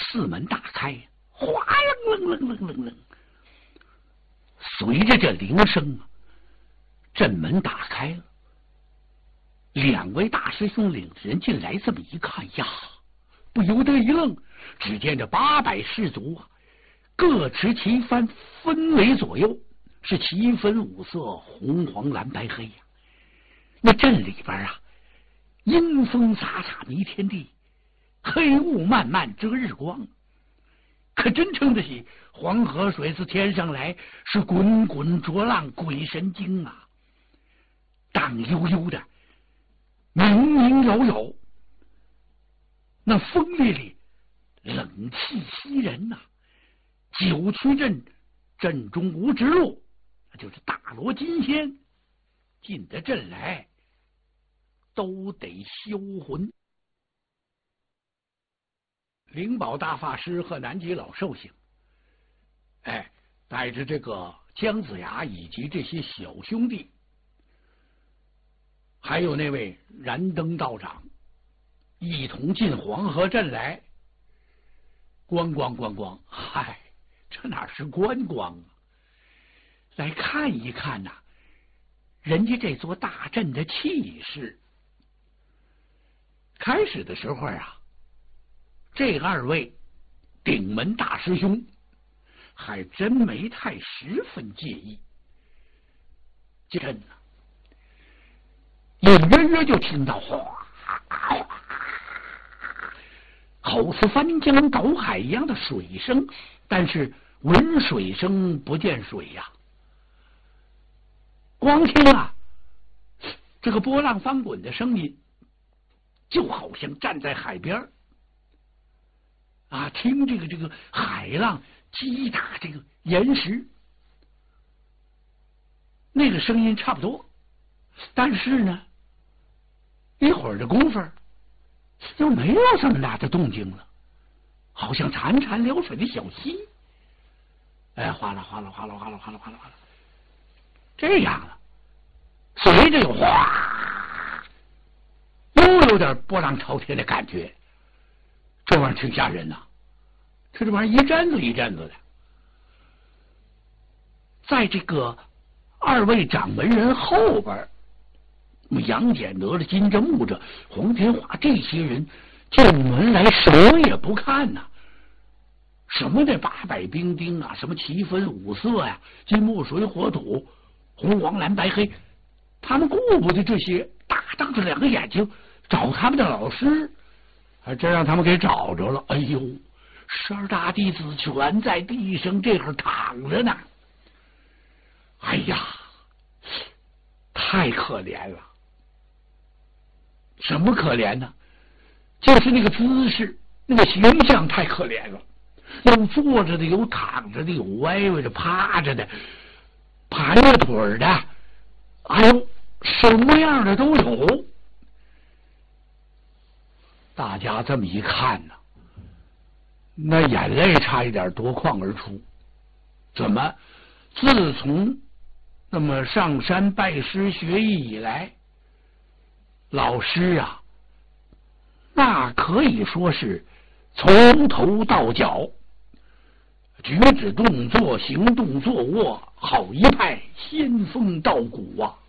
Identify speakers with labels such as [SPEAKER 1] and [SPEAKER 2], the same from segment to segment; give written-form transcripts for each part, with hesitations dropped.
[SPEAKER 1] 四门大开，哗楞楞楞楞楞楞。随着这铃声啊，镇门打开了。两位大师兄领着人进来，这么一看呀，不由得一愣。只见这800士卒啊，各持旗幡，分为左右，是旗分5色，红黄蓝白黑呀。那镇里边啊，阴风飒飒迷天地，黑雾漫漫遮日光。可真称得起黄河水自天上来，是滚滚浊浪鬼神经啊！荡悠悠的，明明有有，那风烈烈，冷气袭人呐。九曲镇镇中无直路，那就是大罗金仙进得镇来，都得销魂。灵宝大法师和南极老寿星，带着这个姜子牙以及这些小兄弟，还有那位燃灯道长，一同进黄河镇来观光观光。嗨，这哪是观光啊？来看一看呐，人家这座大镇的气势。开始的时候啊，这2位顶门大师兄还真没太十分介意。这阵呢，隐约约就听到哗哗，好似翻江倒海一样的水声，但是闻水声不见水呀。光听啊，这个波浪翻滚的声音，就好像站在海边啊，听这个海浪击打这个岩石，那个声音差不多。但是呢，一会儿的功夫又没有这么大的动静了，好像潺潺流水的小溪，哗啦哗啦哗啦哗啦哗啦哗啦哗啦，这样了。随着又哗，又有点波浪朝天的感觉。这玩意儿挺吓人呐，这玩意儿一阵子一阵子的。在这个2位掌门人后边，杨戬、哪吒、金针、木吒、黄天化这些人进门来什么也不看呐，什么这800兵丁啊，什么旗分5色呀，金木水火土，红黄蓝白黑，他们顾不得这些，大瞪着2个眼睛找他们的老师，还真让他们给找着了。哎呦，12大弟子全在地上这会儿躺着呢。哎呀，太可怜了。什么可怜呢？就是那个姿势，那个形象太可怜了。有坐着的，有躺着的，有歪歪着趴着的，盘着腿的，哎呦，什么样的都有。大家这么一看呢，那眼泪差一点夺眶而出。怎么？自从那么上山拜师学艺以来，老师啊，那可以说是从头到脚，举止动作、行动坐卧，好一派仙风道骨啊！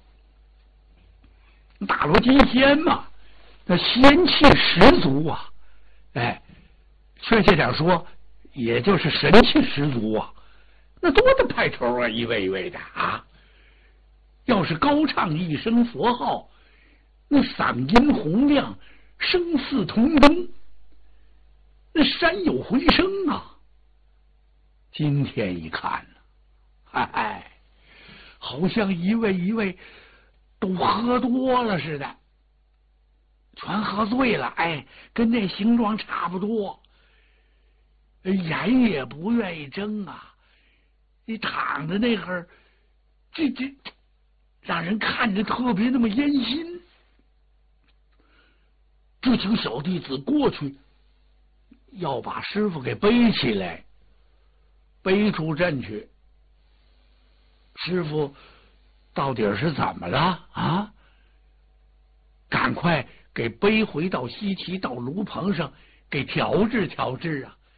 [SPEAKER 1] 大罗金仙嘛，那仙气十足啊！确切点说，也就是神气十足啊！那多大派头啊，一位一位的啊！要是高唱一声佛号，那嗓音洪亮，声似铜钟，那山有回声啊！今天一看呢，好像一位一位都喝多了似的，全喝醉了，跟那形状差不多，眼也不愿意睁啊！你躺着那会儿，这让人看着特别那么烟心。这请小弟子过去，要把师傅给背起来，背出镇去。师傅到底是怎么了啊？赶快给背回到西岐，到炉棚上给调治调治啊！